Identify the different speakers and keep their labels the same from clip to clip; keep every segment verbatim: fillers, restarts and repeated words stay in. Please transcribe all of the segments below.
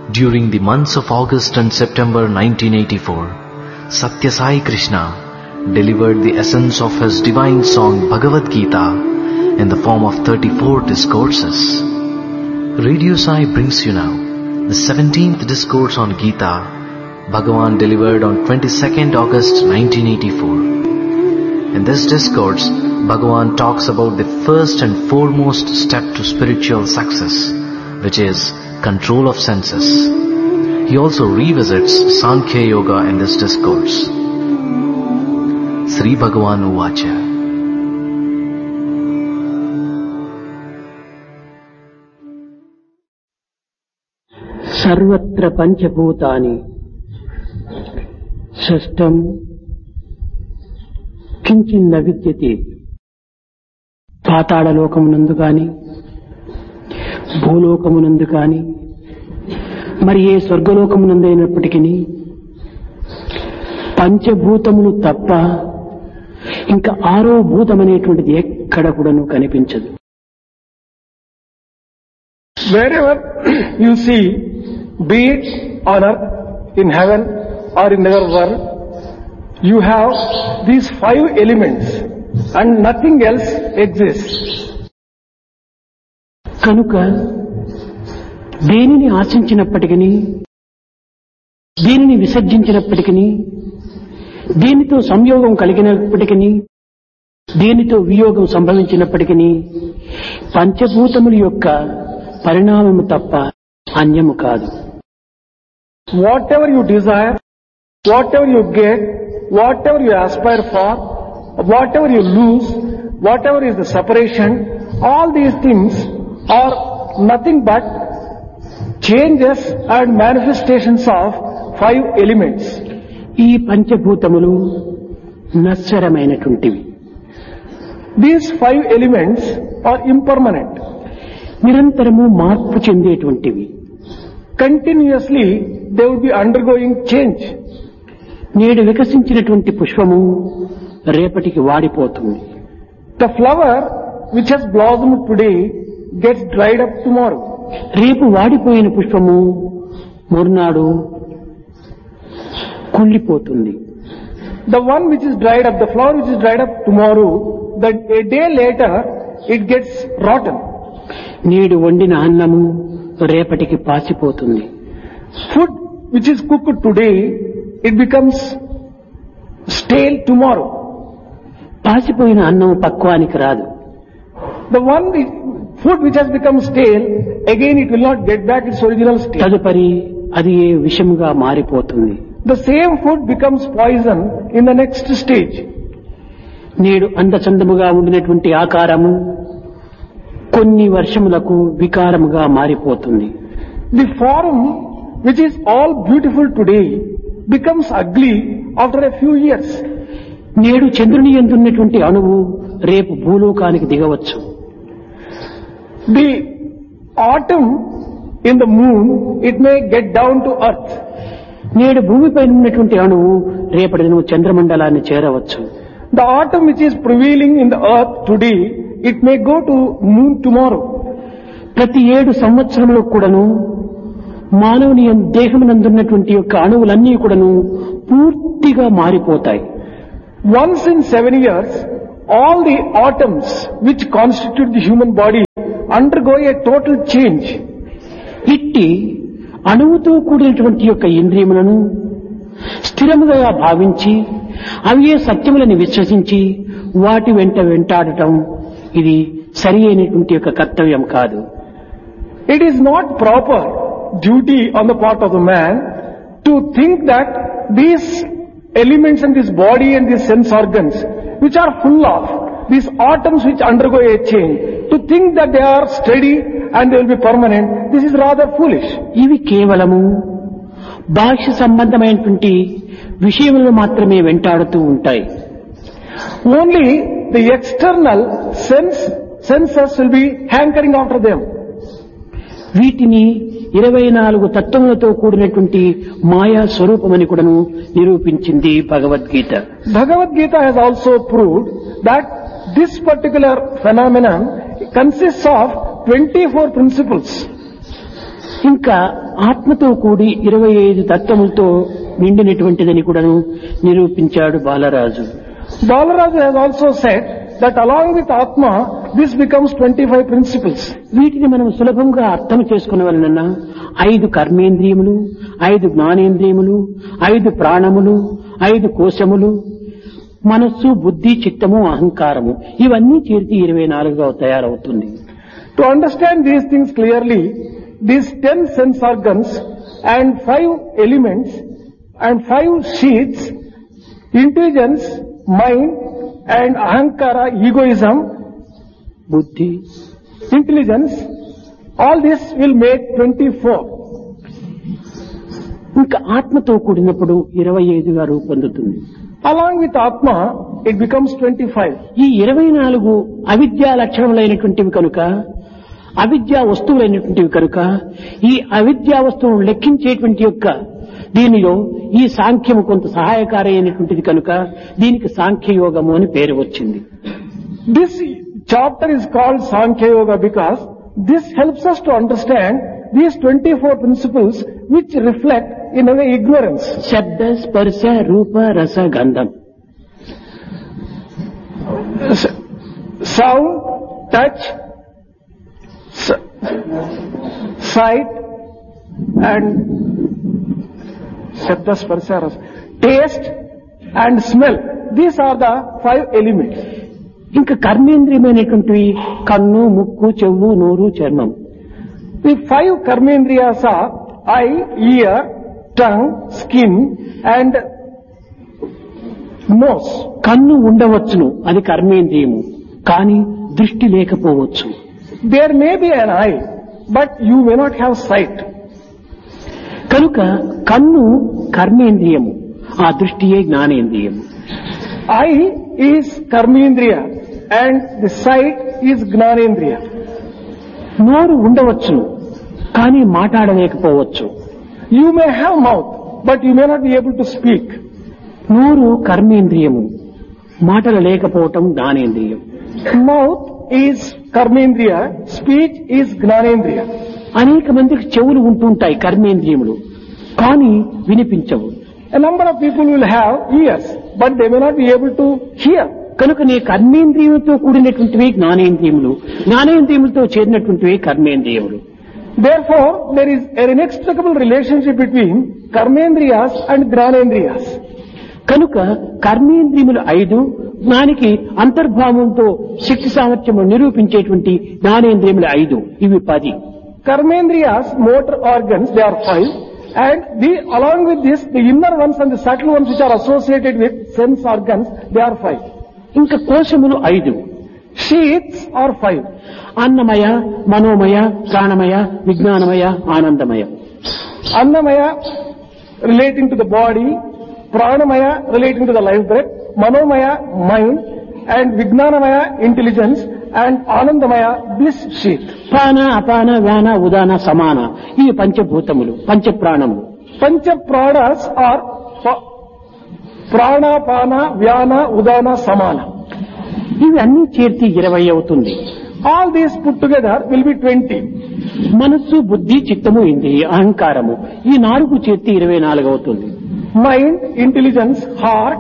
Speaker 1: During the months of August and September nineteen eighty-four, Satya Sai Krishna delivered the essence of his divine song Bhagavad Gita in the form of thirty-four discourses. Radio Sai brings you now the seventeenth discourse on Gita, Bhagavan delivered on twenty-second August nineteen eighty-four. In this discourse, Bhagavan talks about the first and foremost step to spiritual success, which is control of senses. He also revisits Sankhya Yoga in this discourse. Sri Bhagavan Uvacha.
Speaker 2: Sarvatra Panchabhutani Shashtam Kinchinna Vidyate. పాతాళ లోకమునందు గాని భూలోకమునందు గాని మరి ఏ స్వర్గలోకమునందు అయినప్పటికీ పంచభూతములు తప్ప ఇంకా ఆరో భూతమనేటువంటిది ఎక్కడ కూడాను కనిపించదు.
Speaker 3: Wherever you see, be it on earth, in heaven or in the world, you have these five elements and nothing else exists.
Speaker 2: కనుక దేనిని ఆశించినప్పటికీ, దేనిని విసర్జించినప్పటికీ, దేనితో సంయోగం కలిగినప్పటికీ, దేనితో వియోగం సంభవించినప్పటికీ పంచభూతముల యొక్క పరిణామము తప్ప అన్యము కాదు.
Speaker 3: Whatever you desire, whatever you get, whatever you aspire for, whatever you lose, whatever is the separation, all these things are nothing but changes and manifestations of five elements.
Speaker 2: ఈ పంచభూతములు నశ్వరమైనటువంటివి.
Speaker 3: These five elements are impermanent.
Speaker 2: నిరంతరము మార్పు చెందేటువంటివి.
Speaker 3: Continuously they will be undergoing change.
Speaker 2: నేడు వికసించినటువంటి పుష్పము రేపటికి వాడిపోతుంది.
Speaker 3: The flower which has blossomed today gets dried up tomorrow.
Speaker 2: రేపు వాడిపోయిన పుష్పము మరునాడు కుళ్ళిపోతుంది.
Speaker 3: The one which is dried up, the flower which is dried up tomorrow, that a day later it gets rotten.
Speaker 2: నేడు వండిన అన్నము రేపటికి పాసిపోతుంది.
Speaker 3: Food which is cooked today, it becomes stale tomorrow.
Speaker 2: పాసిపోయిన అన్నం పక్వానికి రాదు.
Speaker 3: The one which, food which has become stale, again it will not get back its original state.
Speaker 2: తదుపరి అది విషముగా మారిపోతుంది.
Speaker 3: The same food becomes poison in the next stage.
Speaker 2: నేడు అందచందముగా ఉండినటువంటి ఆకారము కొన్ని వర్షములకు వికారముగా మారిపోతుంది.
Speaker 3: The form which is all beautiful today becomes ugly after a few years.
Speaker 2: నేడు చంద్రుని యందు ఉన్నటువంటి అణువు రేపు భూలోకానికి దిగవచ్చు.
Speaker 3: The atom in the moon, it may get down to earth.
Speaker 2: నేడు భూమిపై ఉన్నటువంటి అణువు రేపటి దినం చంద్రమండలాన్ని చేరవచ్చు.
Speaker 3: The atom which is prevailing in the earth today, it may go to moon tomorrow.
Speaker 2: ప్రతి ఏడు సంవత్సరంలో కూడాను మానవుని దేహమునందున్నటువంటి యొక్క అణువులన్నీ కూడాను పూర్తిగా మారిపోతాయి.
Speaker 3: Once in seven years, all the atoms which constitute the human body undergo a total change.
Speaker 2: ఇట్టి అణువుతో కూడినటువంటి యొక్క ఇంద్రియములను స్థిరముగా భావించి అవే సత్యములని విశ్వసించి వాటి వెంట వెంటాడటం ఇది సరి అయినటువంటి యొక్క కర్తవ్యం కాదు.
Speaker 3: It is not proper duty on the part of the man to think that these elements in this body and these sense organs which are full of these atoms which undergo a change, to think that they are steady and they will be permanent, this is rather foolish.
Speaker 2: ఇవి కేవలము బాహ్య సంబంధమైనటువంటి విషయములను మాత్రమే వెంటాడుతూ ఉంటాయి.
Speaker 3: Only the external sense senses will be hankering after them.
Speaker 2: వీటిని ఇరవై నాలుగు తత్వములతో కూడినటువంటి మాయా స్వరూపమని కూడాను నిరూపించింది Bhagavad Gita.
Speaker 3: Bhagavad-gita has also proved that this particular phenomenon consists of twenty-four principles.
Speaker 2: ఇంకా ఆత్మతో కూడి ఇరవై ఐదు తత్వములతో నిండినటువంటిదని కూడాను నిరూపించాడు Balaraju.
Speaker 3: Balaraju has also said that along with Atma, this becomes twenty-five principles.
Speaker 2: వీటిని మనం సులభంగా అర్థం చేసుకునే వలన ఐదు కర్మేంద్రియములు, ఐదు జ్ఞానేంద్రియములు, ఐదు ప్రాణములు, ఐదు కోశములు, మనస్సు, బుద్ధి, చిత్తము, అహంకారము ఇవన్నీ చేర్చి ఇరవై నాలుగుగా తయారవుతుంది.
Speaker 3: To understand these things clearly, these ten sense organs and five elements and five sheets, intelligence, mind and ahankara, egoism,
Speaker 2: బుద్ధి,
Speaker 3: intelligence, all this will make twenty-four.
Speaker 2: ఇంకా ఆత్మతో కూడినప్పుడు ఇరవై ఐదుగా రూపొందుతుంది.
Speaker 3: Along with Atma, it becomes twenty-five.
Speaker 2: ఈ ఇరవై నాలుగు అవిద్యా లక్షణములైనటువంటివి కనుక, అవిద్యా వస్తువులైనటువంటివి కనుక, ఈ అవిద్యా వస్తువును లెక్కించేటువంటి యొక్క దీనిలో ఈ సాంఖ్యము కొంత సహాయకారి అయినటువంటిది కనుక దీనికి సాంఖ్యయోగము అని పేరు వచ్చింది.
Speaker 3: This chapter is called Sankhya Yoga because this helps us to understand these twenty-four principles which reflect in our ignorance.
Speaker 2: శబ్ద, స్పర్శ, రూప, రస, గంధం.
Speaker 3: Sound, touch, s- sight and Shabda, Sparsha, Rasa. Taste and smell. These are the five elements.
Speaker 2: ఇంకా కర్మేంద్రియమైనటువంటివి కన్ను, ముక్కు, చెవు, నోరు, చర్మం.
Speaker 3: The five karmendriyas are eye, ear, tongue, skin and nose.
Speaker 2: కన్ను ఉండవచ్చును, అది కర్మేంద్రియము, కానీ దృష్టి లేకపోవచ్చు.
Speaker 3: There may be an eye, but you may not have sight.
Speaker 2: కనుక కన్ను కర్మేంద్రియము, ఆ దృష్టియే జ్ఞానేంద్రియము.
Speaker 3: Eye is karmendriya and the sight is gnanendriya.
Speaker 2: నోరు ఉండవచ్చును, కానీ మాట్లాడలేకపోవచ్చు.
Speaker 3: You may have mouth, but you may not be able to speak.
Speaker 2: నోరు కర్మేంద్రియము, మాటలు లేకపోవటం జ్ఞానేంద్రియం.
Speaker 3: Mouth is karmendriya, speech is gnanendriya.
Speaker 2: అనేక మందికి చెవులు ఉంటుంటాయి కర్మేంద్రియములు, కానీ వినిపించవు.
Speaker 3: A number of people will have ears, but they may not be able to hear.
Speaker 2: కనుక నీ కర్మేంద్రియములతో కూడినటువంటివి జ్ఞానేంద్రియములు, జ్ఞానేంద్రియములతో చేరినటువంటివి కర్మేంద్రియములు.
Speaker 3: Therefore, there is an inextricable relationship between karmendriyas and gnanendriyas.
Speaker 2: కనుక కర్మేంద్రియములు ఐదు, జ్ఞానికి అంతర్భావంతో శక్తి సామర్థ్యము నిరూపించేటువంటి జ్ఞానేంద్రియములు ఐదు, ఇవి పది.
Speaker 3: Karmendriyas, motor organs, they are five. And the, along with this, the inner ones and the subtle ones which are associated with sense organs, they are five.
Speaker 2: ఇంకా కోశములు ఐదు.
Speaker 3: Sheaths are five.
Speaker 2: అన్నమయ, మనోమయ, ప్రాణమయ, విజ్ఞానమయ, ఆనందమయ.
Speaker 3: Annamaya relating to the body, Pranamaya relating to the life breath, Manomaya mind, and Vijnanamaya intelligence, and Anandamaya bliss sheath.
Speaker 2: ప్రాణ, అపాన, వ్యాన, ఉదాన, సమాన, ఇవి పంచభూతములు, పంచప్రాణములు.
Speaker 3: Pancha pranas are pa- Prana, Pana, Vyana, Udana, Samana.
Speaker 2: ఇవి అన్ని చేర్చి ఇరవై అవుతుంది.
Speaker 3: All these put together will be twenty.
Speaker 2: మనస్సు, బుద్ధి, చిత్తము, ఇంద్రియ, అహంకారము ఈ నాలుగు చేర్చి ఇరవై నాలుగు అవుతుంది.
Speaker 3: Mind, intelligence, heart,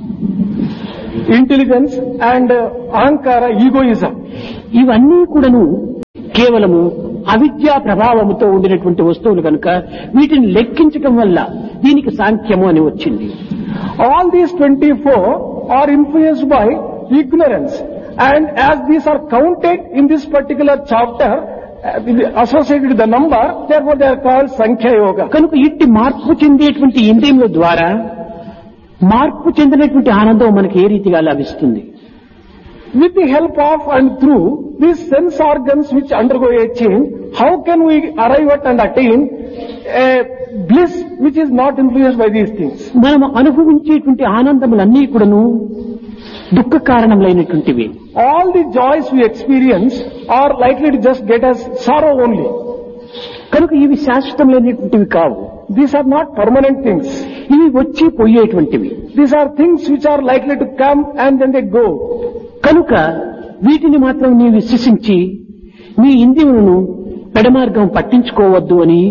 Speaker 3: intelligence and uh, ahankara, egoism.
Speaker 2: ఇవన్నీ కూడాను కేవలము అవిద్యా ప్రభావముతో ఉండినటువంటి వస్తువులు కనుక వీటిని లెక్కించటం వల్ల దీనికి సాంఖ్యము అని వచ్చింది.
Speaker 3: All these twenty-four are influenced by ignorance, and as these are counted in this particular chapter uh, associated with the number, therefore they are called Sankhya Yoga.
Speaker 2: కనుక ఇట్టి మార్పు చెందేటువంటి ఇంద్రియముల ద్వారా మార్పు చెందినటువంటి ఆనందం మనకి ఏ రీతిగా లభిస్తుంది?
Speaker 3: With the help of and through these sense organs which undergo a change, how can we arrive at and attain a bliss which is not influenced by these things?
Speaker 2: మనం అనుభవించేటువంటి ఆనందములన్నీ కూడాను దుఃఖ కారణములైనటువంటివి.
Speaker 3: All the joys we experience are likely to just get us sorrow only.
Speaker 2: కనుక ఇవి శాశ్వతమైనటువంటివి కావు.
Speaker 3: These are not permanent things.
Speaker 2: ఇవి వచ్చి పోయేటువంటివి.
Speaker 3: These are things which are likely to come and then they go.
Speaker 2: కనుక వీటిని మాత్రం నీ విశ్వసించి నీ ఇంద్రియములను పెడమార్గం పట్టించుకోవద్దు అని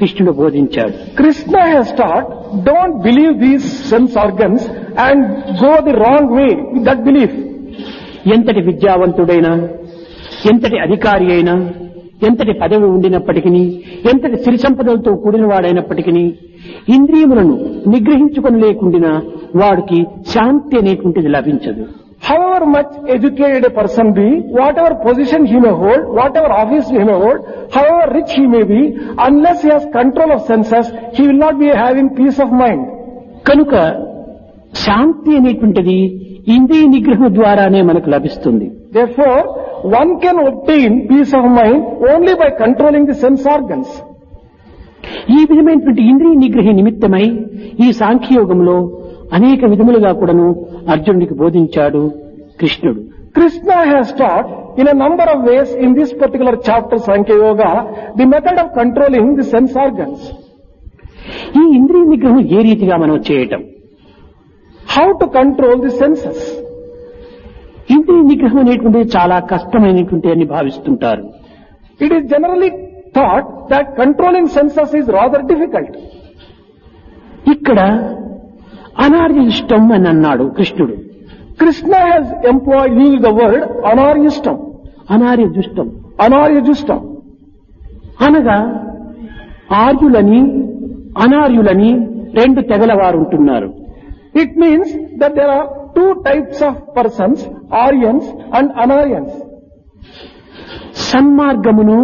Speaker 2: కృష్ణుడు బోధించాడు.
Speaker 3: Krishna has taught, don't believe these sense organs and go the wrong way with that belief.
Speaker 2: ఎంతటి విద్యావంతుడైనా, ఎంతటి అధికారి అయినా, ఎంతటి పదవి ఉండినప్పటికీ, ఎంతటి సిరి సంపదలతో కూడిన వాడైనప్పటికీ ఇంద్రియములను నిగ్రహించుకొని లేకుండా వాడికి శాంతి అనేటువంటిది లభించదు.
Speaker 3: However much educated a person be, whatever position he may hold, whatever office he may hold, however rich he may be, unless he has control of senses, he will not be having peace of mind.
Speaker 2: కనుక శాంతి అనేటువంటిది ఇంద్రియ నిగ్రహం ద్వారానే మనకు లభిస్తుంది.
Speaker 3: Therefore, one can obtain peace of mind only by controlling the sense organs.
Speaker 2: ఈ విధమైనటువంటి ఇంద్రియ నిగ్రహ నిమిత్తమై ఈ సాంఖ్యయోగంలో అనేక విధములుగా కూడాను అర్జునుడికి బోధించాడు కృష్ణుడు.
Speaker 3: Krishna has taught in a number of ways in this particular chapter Sankhya Yoga the method of controlling the sense organs.
Speaker 2: ఈ ఇంద్రియ నిగ్రహం ఏ రీతిగా మనం చేయటం,
Speaker 3: How to control the senses.
Speaker 2: ఇంద్రియ నిగ్రహం అనేటువంటిది చాలా కష్టమైనటువంటి అని భావిస్తుంటారు.
Speaker 3: It is generally thought that controlling senses is rather difficult.
Speaker 2: ఇక్కడ అనార్యిష్టం అని అన్నాడు కృష్ణుడు.
Speaker 3: Krishna has employed used the word anaryustam.
Speaker 2: అనార్యజుష్టం
Speaker 3: Anaryujustam.
Speaker 2: అనగా ఆర్యులని అనార్యులని రెండు తెగలవారు ఉంటున్నారు.
Speaker 3: It means that there are two types of persons, Aryans and Anaryans.
Speaker 2: సన్మార్గమును,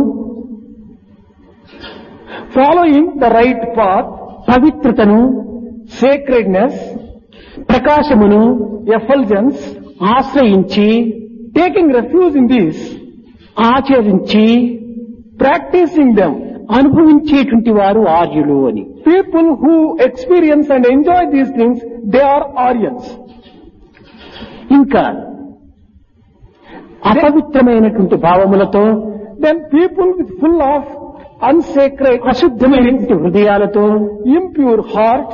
Speaker 3: Following the right path,
Speaker 2: పవిత్రతను,
Speaker 3: sacredness,
Speaker 2: ప్రకాశమును
Speaker 3: effulgence,
Speaker 2: ఆశ్రయించి
Speaker 3: taking refuge in these,
Speaker 2: ఆచరించి
Speaker 3: practicing them.
Speaker 2: అనుభవించేటువంటి వారు ఆర్యులు అని.
Speaker 3: People who experience and enjoy these things, they are Aryans.
Speaker 2: ఇంకా అపవిత్రమైనటువంటి భావములతో,
Speaker 3: Then people with full of unsacred,
Speaker 2: అశుద్ధమైనటువంటి హృదయాలతో,
Speaker 3: impure hearts,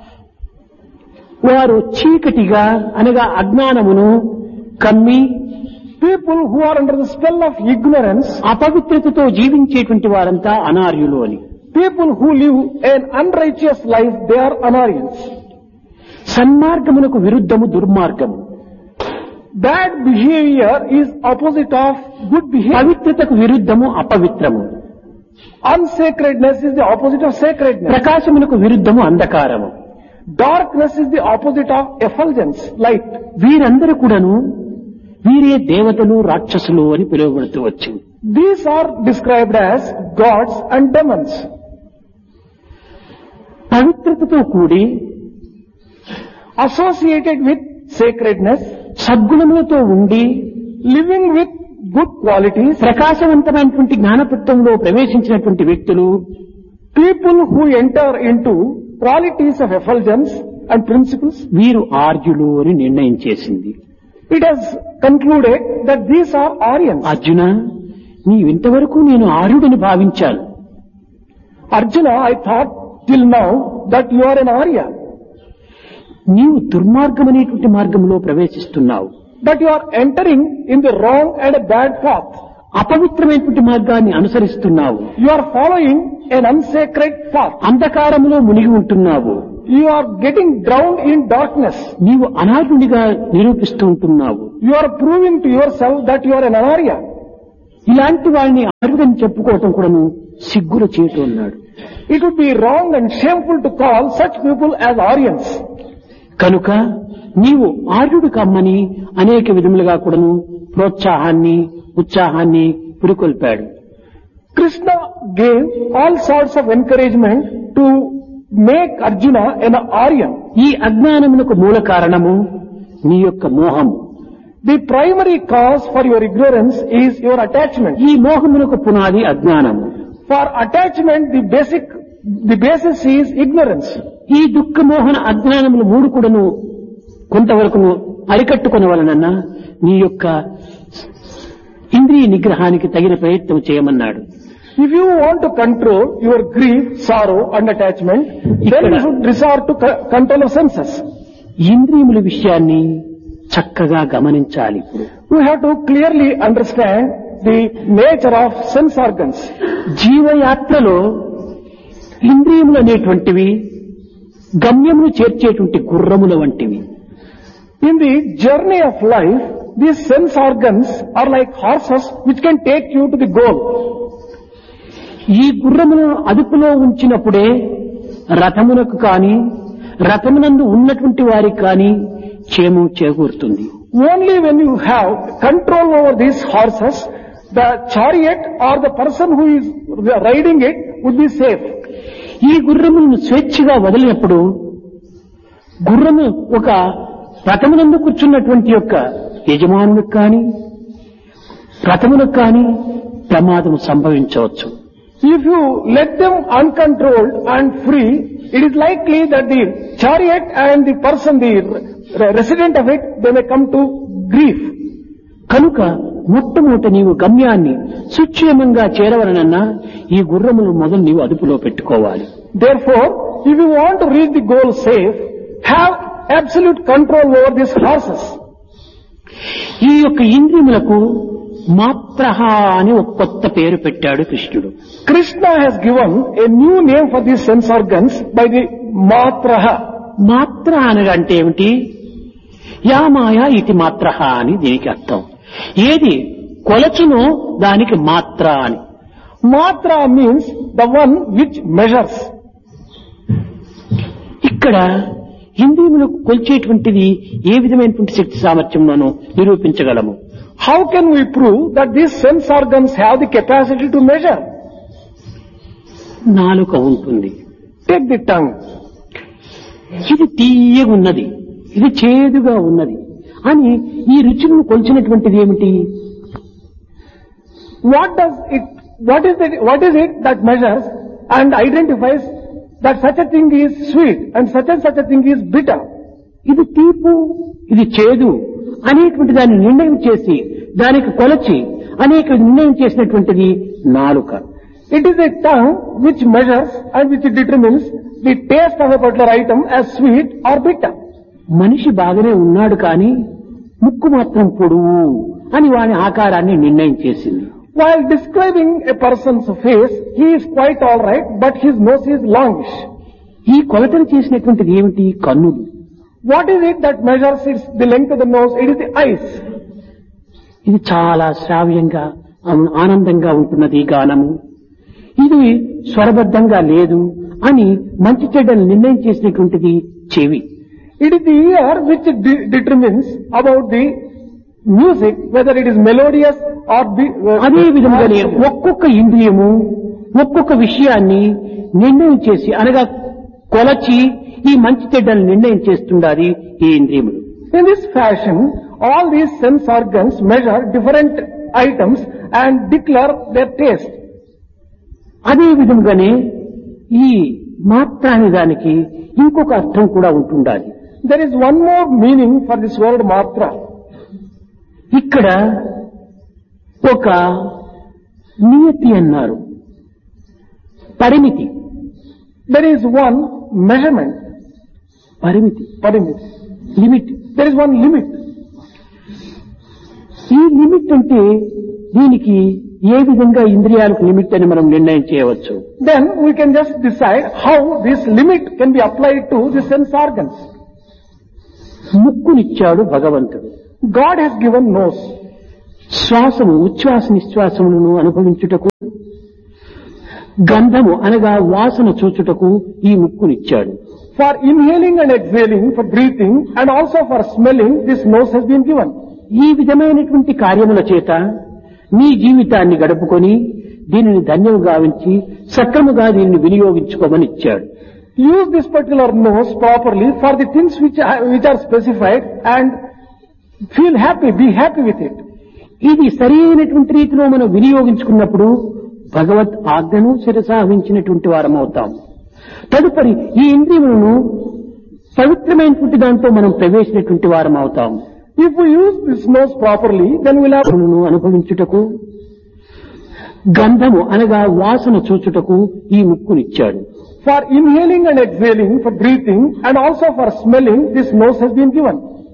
Speaker 2: వారు చీకటిగా అనగా అజ్ఞానమును కమ్మి
Speaker 3: people who are under the spell of ignorance,
Speaker 2: అపవిత్రతతో జీవించేటువంటి వారంతా అనార్యులు అని.
Speaker 3: people who live an unrighteous life, they are Anaryans.
Speaker 2: సన్మార్గమునకు విరుద్ధము దుర్మార్గము,
Speaker 3: Bad behavior is opposite of good behavior.
Speaker 2: పవిత్రతకు విరుద్ధము అపవిత్రము,
Speaker 3: Unsacredness is the opposite of sacredness.
Speaker 2: ప్రకాశమునకు విరుద్ధము అంధకారము.
Speaker 3: Darkness is the opposite of effulgence, light.
Speaker 2: వీరందరూ కూడాను వీరే దేవతలు రాక్షసులు అని పిలువబడుతూ వచ్చింది.
Speaker 3: These are described as gods and demons.
Speaker 2: పవిత్రతతో కూడి
Speaker 3: Associated with sacredness,
Speaker 2: సద్గుణములతో ఉండి
Speaker 3: living with good qualities,
Speaker 2: ప్రకాశవంతమైనటువంటి జ్ఞానపత్వంలో ప్రవేశించినటువంటి వ్యక్తులు
Speaker 3: people who enter into qualities of effulgence and principles,
Speaker 2: వీరు ఆర్యులు అని నిర్ణయం చేసింది.
Speaker 3: it has concluded that these are Aryans.
Speaker 2: Arjuna, నీవింతవరకు నేను ఆర్యుడని భావించాను.
Speaker 3: Arjuna, I thought till now that you are an Arya,
Speaker 2: నీవు దుర్మార్గమనేటువంటి మార్గంలో ప్రవేశిస్తున్నావు.
Speaker 3: that you are entering in the wrong and a bad path.
Speaker 2: అపవిత్రమైనటువంటి మార్గాన్ని అనుసరిస్తున్నావు.
Speaker 3: You are following an unsacred path.
Speaker 2: అంధకారములో మునిగి ఉంటున్నావు.
Speaker 3: You are getting drowned in darkness.
Speaker 2: నీవు అనార్యుడిగా నిరూపిస్తూ ఉంటున్నావు.
Speaker 3: You are proving to yourself that you are an Anarya.
Speaker 2: ఇలాంటి వాడిని ఆర్యుడని చెప్పుకోవటం కూడాను సిగ్గుల చేయటం అన్నాడు.
Speaker 3: It would be wrong and shameful to call such people as Aryans.
Speaker 2: కనుక నీవు ఆర్యుడు కమ్మని అనేక విధములుగా కూడాను ప్రోత్సాహాన్ని, ఉత్సాహాన్ని పురికొల్పాడు.
Speaker 3: Krishna gave all sorts of encouragement to make Arjuna an Aryan.
Speaker 2: ఈ అజ్ఞానమునకు మూల కారణము నీ యొక్క మోహము.
Speaker 3: The primary cause for your ignorance is your attachment.
Speaker 2: ఈ మోహమునకు పునాది అజ్ఞానము.
Speaker 3: For attachment, the basic, the basis is ignorance.
Speaker 2: ఈ దుఃఖ మోహన అజ్ఞానములు మూడు కూడాను కొంతవరకు అరికట్టుకొనవలనన్నా నీ యొక్క ఇంద్రియ నిగ్రహానికి తగిన ప్రయత్నం చేయమన్నాడు.
Speaker 3: If you want to control your grief, sorrow and attachment, then you should resort to co- control of senses.
Speaker 2: ఇంద్రియముల విషయాన్ని చక్కగా గమనించాలి. ఇప్పుడు
Speaker 3: You have to clearly understand the nature of sense organs.
Speaker 2: జీవయాత్రలో ఇంద్రియములు అనేటువంటివి గమ్యమును చేర్చేటువంటి గుర్రముల వంటివి.
Speaker 3: In the journey of life, these sense organs are like horses which can take you to the goal.
Speaker 2: ఈ గుర్రములను అదుపులో ఉంచినప్పుడే రథమునకు కాని రథమునందు ఉన్నటువంటి వారికి కాని క్షేమం చేకూరుతుంది.
Speaker 3: Only when you have control over these horses, the chariot or the person who is riding it would be safe.
Speaker 2: ఈ గుర్రములను స్వేచ్ఛగా వదిలినప్పుడు గుర్రము ఒక రథమునందు కూర్చున్నటువంటి యొక్క యజమానులకు కాని రథములకు కాని ప్రమాదం సంభవించవచ్చు.
Speaker 3: If you let them uncontrolled and free, it is likely that the chariot and the person, the resident of it, they may come to grief.
Speaker 2: కనుక మొట్టమొదట నీవు గమ్యాన్ని సుక్షేమంగా చేరవలనన్నా ఈ గుర్రములు మొదలు నీవు అదుపులో పెట్టుకోవాలి.
Speaker 3: Therefore, if you want to reach the goal safe, have absolute control over these horses.
Speaker 2: ఈ యొక్క ఇంద్రియములకు మాత్రహ అని ఒక కొత్త పేరు పెట్టాడు కృష్ణుడు.
Speaker 3: Krishna has given a new name for these sense organs by the matraha.
Speaker 2: మాత్ర అనగంటే ఏమిటి? యామాయ ఇది మాత్రహ అని దీనికి అర్థం. ఏది కొలచునో దానికి మాత్ర అని.
Speaker 3: Matra means the one which measures.
Speaker 2: ఇక్కడ ఇంద్రియములకు కొలిచేటువంటిది ఏ విధమైనటువంటి శక్తి సామర్థ్యంలోనూ నిరూపించగలము.
Speaker 3: How can we prove that these sense organs have the capacity to measure?
Speaker 2: నాలుక ఉంటుంది.
Speaker 3: Take the tongue.
Speaker 2: ఇది తీయగా ఉన్నది, ఇది చేదుగా ఉన్నది అని ఈ రుచులను కొలిచినటువంటిది ఏమిటి?
Speaker 3: What does it, what is it, what is it that measures and identifies that such a thing is sweet and such and such a thing is bitter?
Speaker 2: ఇది తీపు, ఇది చేదు అనేటువంటి దాన్ని నిర్ణయం చేసి దానికి కొలచి అనేక నిర్ణయం చేసినటువంటిది నాలుక.
Speaker 3: It is a tongue which measures and which determines the taste of a particular item as sweet or bitter.
Speaker 2: మనిషి బాగానే ఉన్నాడు కానీ ముక్కు మాత్రం పొడువు అని వాని ఆకారాన్ని నిర్ణయం చేసింది.
Speaker 3: While describing a person's face, he is quite all right, but his nose is longish.
Speaker 2: ఈ కొలతలు చేసినటువంటిది ఏమిటి? కన్నులు.
Speaker 3: What is it that measures its, the length of the nose? It is the eyes.
Speaker 2: ఇది చాలా శ్రావ్యంగా ఆనందంగా ఉంటున్నది ఈ గానము, ఇది స్వరబద్ధంగా లేదు అని మంచి చెడ్డలు నిర్ణయం చేసినటువంటిది చెవి.
Speaker 3: It is the ear which de- determines about the music, whether it is melodious or the... Uh,
Speaker 2: అదే విధంగానే ఒక్కొక్క ఇంద్రియము ఒక్కొక్క విషయాన్ని నిర్ణయం చేసి అనగా కొలచి ఈ మంచి చెడ్డలు నిర్ణయం చేస్తుండాలి ఈ ఇంద్రియములు.
Speaker 3: In this fashion, all these sense organs measure different items and declare their taste.
Speaker 2: అదే విధంగానే ఈ మాత్ర అనే దానికి ఇంకొక అర్థం కూడా ఉంటుండాలి.
Speaker 3: There is one more meaning for this word matra.
Speaker 2: ఇక్కడ ఒక నియతి అన్నారు, పరిమితి.
Speaker 3: There is one measurement.
Speaker 2: పరిమితి,
Speaker 3: Parimit.
Speaker 2: Limit.
Speaker 3: There is one limit.
Speaker 2: ఈ లిమిట్ అంటే దీనికి ఏ విధంగా ఇంద్రియాలకు లిమిట్ అని మనం నిర్ణయం చేయవచ్చు.
Speaker 3: Then we can just decide how this limit can be applied to the sense organs.
Speaker 2: ముక్కునిచ్చాడు భగవంతుడు.
Speaker 3: God has given nose.
Speaker 2: శ్వాసము ఉచ్ఛ్వాస నిశ్వాసములను అనుభవించుటకు, గంధము అనగా వాసన చూచుటకు ఈ ముక్కునిచ్చాడు.
Speaker 3: For inhaling and exhaling, for breathing and also for smelling, this nose has been given.
Speaker 2: ఈ విధమైనటువంటి కార్యముల చేత నీ జీవితాన్ని గడుపుకొని దీనిని ధన్యం గావించి సక్రముగా దీనిని వినియోగించుకోమని ఇచ్చాడు.
Speaker 3: Use this particular nose properly for the things which are, which are specified and feel happy, be happy with it.
Speaker 2: ఇది సరైనటువంటి రీతిలో మనం వినియోగించుకున్నప్పుడు భగవత్ ఆజ్ఞను శిరసాహించినటువంటి వారం అవుతాం. తదుపరి ఈ ఇంద్రియములను పవిత్రమైనటువంటి దాంతో మనం ప్రవేశించినటువంటి వారం అవుతాం.
Speaker 3: If we use this nose properly, then we'll have
Speaker 2: అనుభవించుటకు, గంధము అనగా వాసన చూచుటకు ఈ ముక్కునిచ్చాడు.
Speaker 3: For inhaling and exhaling, for breathing and also for smelling, this nose has been given.